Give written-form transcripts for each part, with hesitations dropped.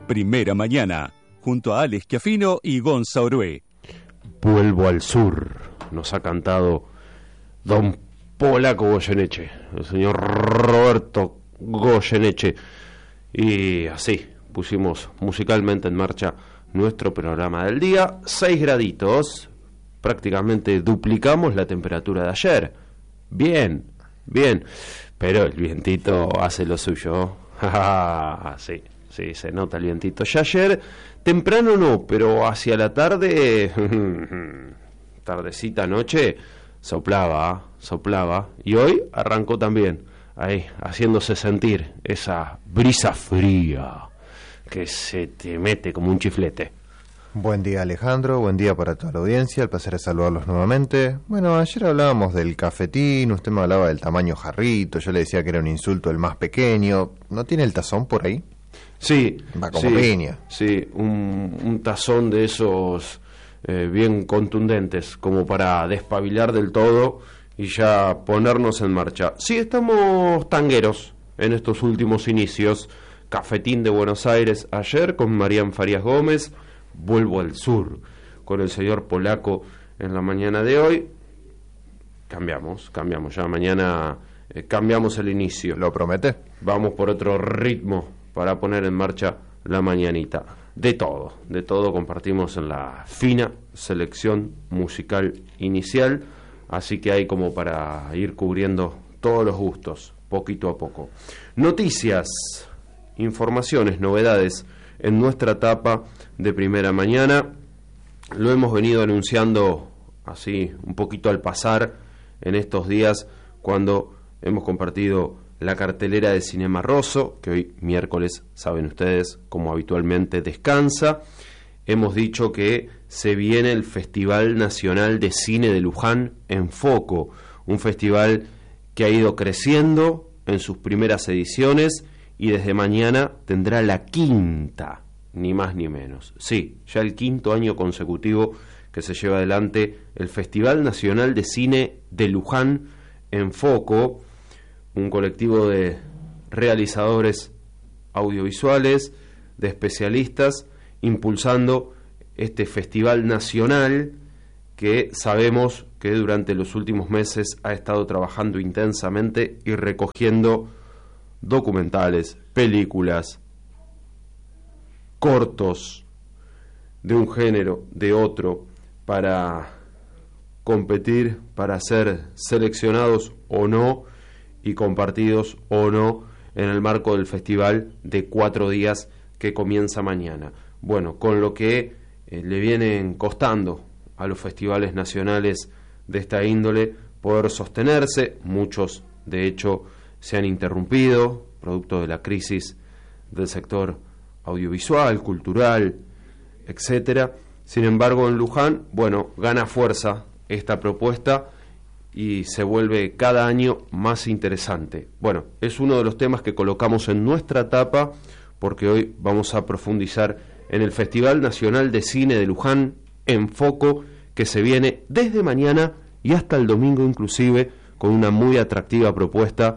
Primera Mañana, junto a Alex Schiaffino y Gonza Orué. Vuelvo al sur, nos ha cantado don Polaco Goyeneche, el señor Roberto Goyeneche. Y así pusimos musicalmente en marcha nuestro programa del día. 6 graditos, prácticamente duplicamos la temperatura de ayer. Bien, bien, pero el vientito hace lo suyo. Sí, sí, se nota el vientito. Ya ayer, temprano no, pero hacia la tarde, tardecita noche, soplaba, y hoy arrancó también, ahí, haciéndose sentir esa brisa fría que se te mete como un chiflete. Buen día, Alejandro, buen día para toda la audiencia, el placer es saludarlos nuevamente. Bueno, ayer hablábamos del cafetín, usted me hablaba del tamaño jarrito, yo le decía que era un insulto el más pequeño. ¿No tiene el tazón por ahí? Sí, va como piña. Sí, un tazón de esos bien contundentes, como para despabilar del todo y ya ponernos en marcha. Sí, estamos tangueros en estos últimos inicios. Cafetín de Buenos Aires ayer con Marían Farías Gómez. Vuelvo al sur con el señor Polaco en la mañana de hoy. Cambiamos ya mañana cambiamos el inicio. ¿Lo promete? Vamos por otro ritmo para poner en marcha la mañanita. De todo compartimos en la fina selección musical inicial, así que hay como para ir cubriendo todos los gustos, poquito a poco. Noticias, informaciones, novedades en nuestra etapa de Primera Mañana. Lo hemos venido anunciando así un poquito al pasar en estos días cuando hemos compartido la cartelera de Cinema Rosso, que hoy miércoles, saben ustedes, como habitualmente descansa. Hemos dicho que se viene el Festival Nacional de Cine de Luján en foco, un festival que ha ido creciendo en sus primeras ediciones y desde mañana tendrá la quinta, ni más ni menos. Sí, ya el quinto año consecutivo que se lleva adelante el Festival Nacional de Cine de Luján en foco, un colectivo de realizadores audiovisuales, de especialistas, impulsando este festival nacional que sabemos que durante los últimos meses ha estado trabajando intensamente y recogiendo documentales, películas, cortos de un género, de otro, para competir, para ser seleccionados o no y compartidos o no en el marco del festival de 4 días que comienza mañana. Bueno, con lo que le vienen costando a los festivales nacionales de esta índole poder sostenerse, muchos de hecho se han interrumpido, producto de la crisis del sector audiovisual, cultural, etcétera. Sin embargo, en Luján, bueno, gana fuerza esta propuesta y se vuelve cada año más interesante. Bueno, es uno de los temas que colocamos en nuestra etapa, porque hoy vamos a profundizar en el Festival Nacional de Cine de Luján en foco, que se viene desde mañana y hasta el domingo inclusive, con una muy atractiva propuesta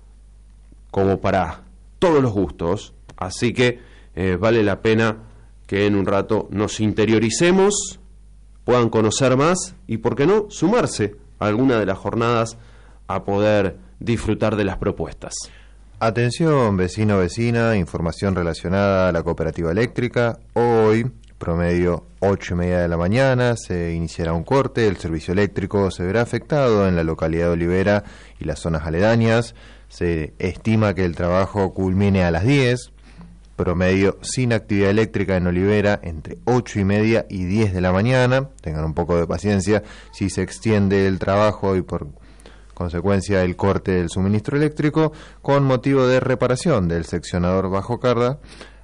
como para todos los gustos. Así que vale la pena que en un rato nos interioricemos, puedan conocer más y, por qué no, sumarse a alguna de las jornadas a poder disfrutar de las propuestas. Atención, vecino, vecina, información relacionada a la cooperativa eléctrica. Hoy, promedio 8:30 de la mañana, se iniciará un corte. El servicio eléctrico se verá afectado en la localidad de Olivera y las zonas aledañas. Se estima que el trabajo culmine a las 10. Promedio sin actividad eléctrica en Olivera entre 8:30 y 10 de la mañana. Tengan un poco de paciencia si se extiende el trabajo y por consecuencia el corte del suministro eléctrico con motivo de reparación del seccionador bajo carga.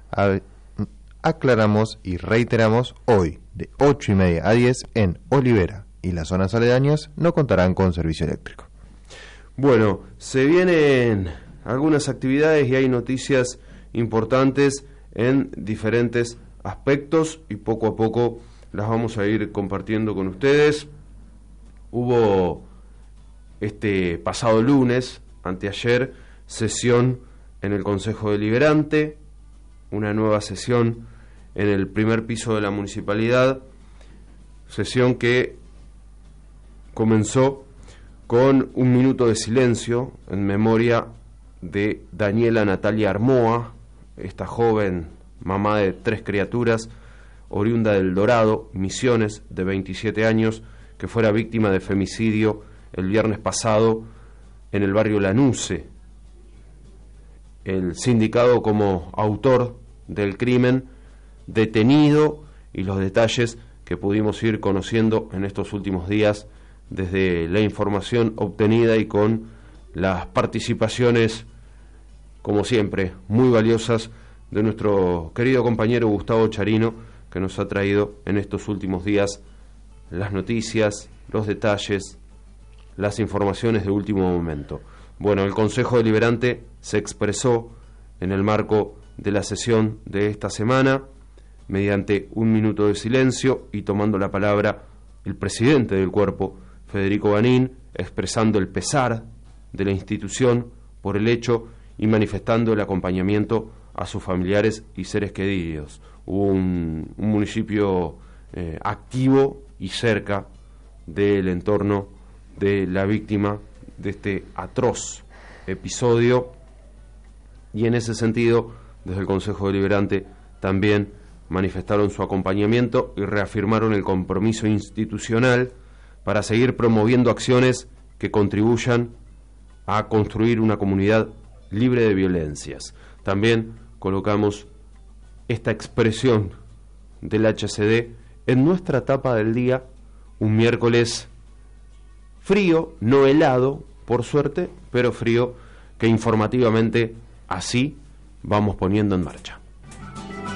Aclaramos y reiteramos, hoy de 8:30 a 10 en Olivera y las zonas aledañas no contarán con servicio eléctrico. Bueno, se vienen algunas actividades y hay noticias importantes en diferentes aspectos y poco a poco las vamos a ir compartiendo con ustedes. Hubo este pasado lunes, anteayer, sesión en el Consejo Deliberante, una nueva sesión en el primer piso de la municipalidad, sesión que comenzó con un minuto de silencio en memoria de Daniela Natalia Armoa, esta joven mamá de 3 criaturas, oriunda del Dorado, Misiones, de 27 años, que fuera víctima de femicidio el viernes pasado en el barrio Lanuse. El sindicado como autor del crimen, detenido, y los detalles que pudimos ir conociendo en estos últimos días desde la información obtenida y con las participaciones, como siempre, muy valiosas de nuestro querido compañero Gustavo Charino, que nos ha traído en estos últimos días las noticias, los detalles, las informaciones de último momento. Bueno, el Consejo Deliberante se expresó en el marco de la sesión de esta semana mediante un minuto de silencio y tomando la palabra el presidente del cuerpo, Federico Banín, expresando el pesar de la institución por el hecho y manifestando el acompañamiento a sus familiares y seres queridos. Hubo un municipio activo y cerca del entorno de la víctima de este atroz episodio, y en ese sentido, desde el Consejo Deliberante también manifestaron su acompañamiento y reafirmaron el compromiso institucional para seguir promoviendo acciones que contribuyan a construir una comunidad libre de violencias. También colocamos esta expresión del HCD en nuestra tapa del día, un miércoles frío, no helado, por suerte, pero frío, que informativamente así vamos poniendo en marcha.